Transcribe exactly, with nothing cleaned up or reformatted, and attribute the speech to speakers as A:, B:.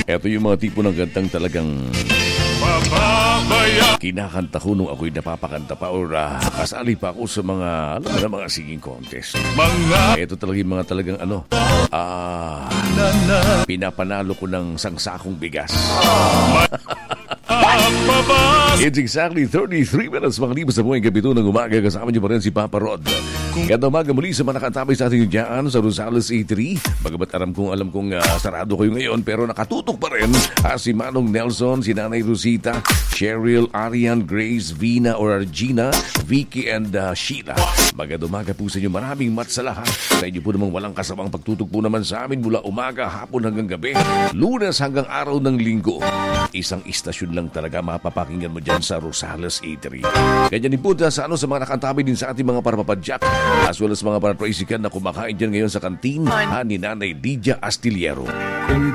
A: Ito yung mga tipo ng kantang talagang kinakanta ko nung ako'y napapakanta pa or uh, kasali pa ako sa mga, alam mo na, mga singing contest. Ito talaga yung mga talagang ano, ah, pinapanalo ko ng sangsakong bigas. It's exactly thirty-three minutes mga libas na buhay gabi ito ng umaga. Kasama niyo pa rin si Papa Rod. Kaya umaga muli sa mga nakatabay sa ating dyan sa Rosales A three. Bagamat alam kong alam kong uh, sarado kayo ngayon pero nakatutok pa rin uh, si Manong Nelson, si Nanay Rosita, Cheryl, Arian, Grace, Vina or Argina, Vicky and uh, Sheila. Magandang umaga po sa inyo. Maraming matsala ha. Sa inyo po namang walang kasamang pagtutok po naman sa amin mula umaga, hapon hanggang gabi, Lunes hanggang araw ng linggo. Isang istasyon lang talaga mapapakinggan mo dyan sa Rosales A three. Ganyan din po sa, ano, sa mga nakantabi din sa ating mga parapapadyak as well as mga paratraisikan na kumakain dyan ngayon sa kantin ha, ni Nanay Lydia Astillero.
B: Kung